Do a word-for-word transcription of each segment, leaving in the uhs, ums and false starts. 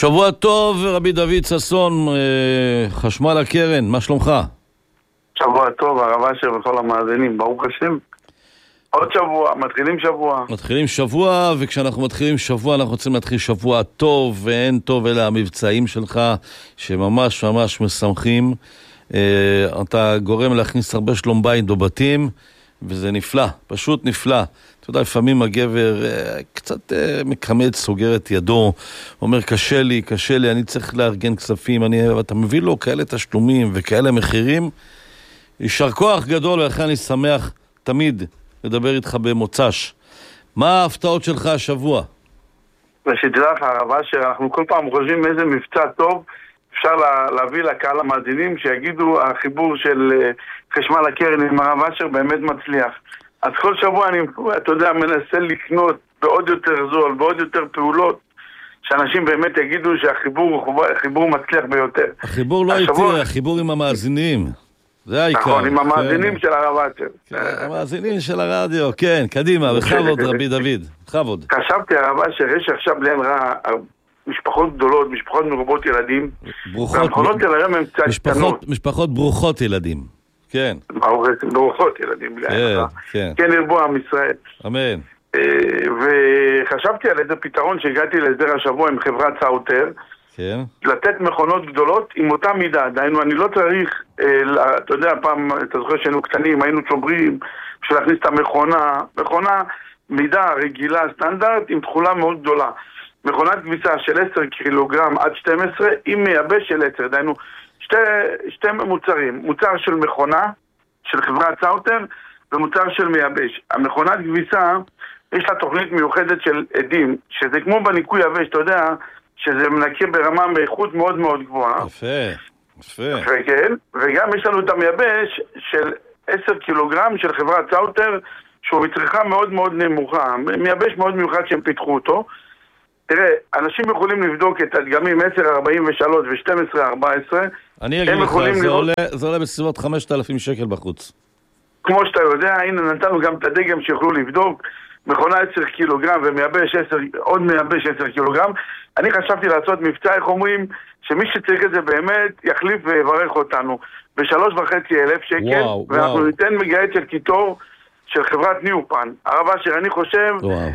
שבוע טוב, רבי דוד ששון, חשמל הקרן, מה שלומך? שבוע טוב, הרב אשר וכל המאזינים, ברוך השם. עוד שבוע, מתחילים שבוע. מתחילים שבוע, וכשאנחנו מתחילים שבוע אנחנו רוצים להתחיל שבוע טוב, ואין טוב אלא המבצעים שלך שממש ממש משמחים. אתה גורם להכניס הרבה שלום בית בבתים, וזה נפלא, פשוט נפלא. אתה יודע, לפעמים הגבר קצת מקמד, סוגר את ידו, אומר קשה לי, קשה לי, אני צריך לארגן כספים, אני, אתה מביא לו כאלה תשלומים וכאלה מחירים. יישר כוח גדול, ולכן אני שמח תמיד לדבר איתך במוצ"ש. מה ההפתעות שלך השבוע? ושתדע לך, הרב אשר, אנחנו כל פעם חושבים איזה מבצע טוב אפשר לה, להביא לקהל המאזינים שיגידו החיבור של חשמל הקרן עם הרב אשר באמת מצליח. אז כל שבוע אני, אתה יודע, מנסה לקנות בעוד יותר זול, בעוד יותר פעולות, שאנשים באמת יגידו שהחיבור חיבור מצליח ביותר. החיבור לא השבוע... איתי, החיבור עם המאזינים. זה העיקר. נכון, עם המאזינים כן. של הרב אשר. כן, המאזינים של הרדיו, כן, קדימה, בכבוד רבי דוד, בכבוד. חשבתי הרב אשר, יש עכשיו בלי רע משפחות גדולות, משפחות מרובות ילדים. ברוכות, והמכונות שלהם הם קצת קטנות. משפחות ברוכות ילדים, כן. ברוכות ילדים, בלי רע. כן, ירבו עם ישראל. אמן. וחשבתי על איזה פתרון שהגעתי להסדר השבוע עם חברת סאוטר, כן. לתת מכונות גדולות עם אותה מידה. דיינו, אני לא צריך, אה, אתה יודע, פעם, אתה זוכר שהיינו קטנים, היינו צוברים בשביל להכניס את המכונה, מכונה מידה רגילה, סטנדרט, עם תחולה מאוד גדולה. מכונת כביסה של עשרה קילוגרם עד שתים עשרה, עם מייבש של עשרה. דיינו, שתי, שתי מוצרים, מוצר של מכונה, של חברת סאוטר, ומוצר של מייבש. המכונת כביסה, יש לה תוכנית מיוחדת של עדים, שזה כמו בניקוי יבש, אתה יודע, שזה מנקה ברמה באיכות מאוד מאוד גבוהה. יפה, יפה. וכן, וגם יש לנו את המייבש של עשרה קילוגרם של חברת סאוטר, שהוא בצריכה מאוד מאוד נמוכה. מייבש מאוד מיוחד שהם פיתחו אותו. תראה, אנשים יכולים לבדוק את הדגמים עשר ארבעים ושלוש ו-שתים עשרה ארבע עשרה. אני אגיד לך, זה עולה, זה עולה בסביבות חמשת אלפים שקל בחוץ. כמו שאתה יודע, הנה נתנו גם את הדגם שיוכלו לבדוק. מכונה עשרה קילוגרם ומייבש עשרה, עוד מייבש עשרה קילוגרם. אני חשבתי לעשות מבצע, איך אומרים, שמי שצריך את זה באמת יחליף ויברך אותנו בשלוש וחצי אלף שקל, וואו, ואנחנו וואו. ניתן מגהץ של קיטור של חברת ניופן. הרב אשר, אני חושב וואו.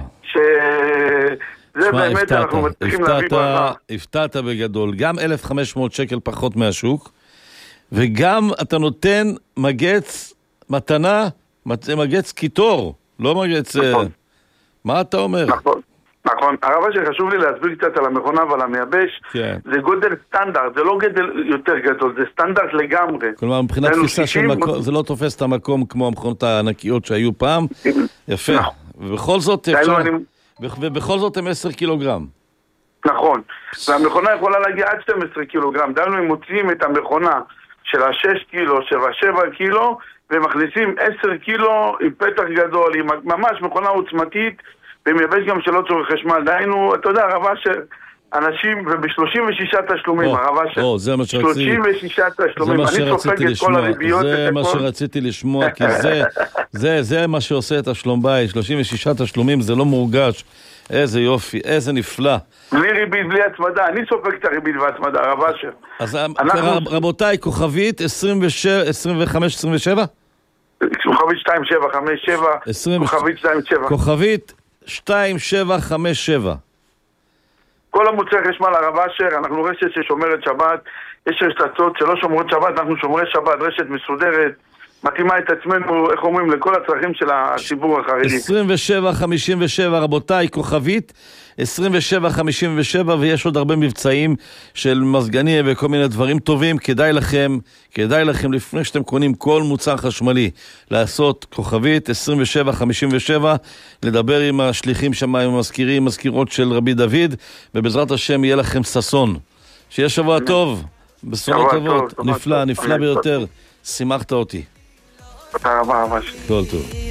שזה שמה, באמת הפתעת, אנחנו מצליחים להביא ברכה. הפתעת בגדול, גם אלף וחמש מאות שקל פחות מהשוק, וגם אתה נותן מגץ מתנה, מגץ קיטור, לא מגץ... נכון. מה אתה אומר? נכון, נכון. הרב אשר, חשוב לי להסביר קצת על המכונה ועל המייבש. כן. זה גודל סטנדרט, זה לא גודל יותר גדול, זה סטנדרט לגמרי. כלומר, מבחינת תפיסה של מקום, זה לא תופס את המקום כמו המכונות הענקיות שהיו פעם. יפה. ובכל זאת אפשר... ובכל זאת הם עשרה קילוגרם. נכון. והמכונה יכולה להגיע עד שתים עשרה קילוגרם. דיינו, אם מוציאים את המכונה של ה-שש קילו, של ה-שבע קילו, ומכניסים עשרה קילו עם פתח גדול, עם ממש מכונה עוצמתית, ומייבש גם שלא צורך חשמל. דיינו, אתה יודע, הרב אשר, אנשים, וב-שלושים ושישה תשלומים, הרב אשר. או, זה מה שרציתי. שלושים ושישה תשלומים. אני סופג את כל הריביות. זה מה שרציתי לשמוע, כי זה, זה, זה מה שעושה את השלום בית. שלושים ושישה תשלומים, זה לא מורגש. איזה יופי, איזה נפלא. בלי ריבית, בלי הצמדה. אני סופג את הריבית והצמדה, הרב אשר. אז רבותיי, כוכבית עשרים וחמש עשרים ושבע? כוכבית שתיים שבע חמש שבע, כוכבית שתיים שבע. כוכבית שתיים שבע חמש שבע. כל המוצרי חשמל הרב אשר, אנחנו רשת ששומרת שבת, יש רשתות שלא שומרות שבת, אנחנו שומרי שבת, רשת מסודרת, מתאימה את עצמנו, איך אומרים, לכל הצרכים של הציבור החרדי. עשרים ושבע חמישים ושבע, רבותיי, כוכבית עשרים ושבע חמישים ושבע, ויש עוד הרבה מבצעים של מזגנים וכל מיני דברים טובים. כדאי לכם, כדאי לכם לפני שאתם קונים כל מוצר חשמלי, לעשות כוכבית עשרים ושבע חמישים ושבע, לדבר עם השליחים שם, עם המזכירים, מזכירות של רבי דוד, ובעזרת השם יהיה לכם ששון. שיהיה שבוע טוב, בשורות טובות, נפלא, נפלא ביותר. שימחת אותי. תודה רבה, ממש. כל טוב.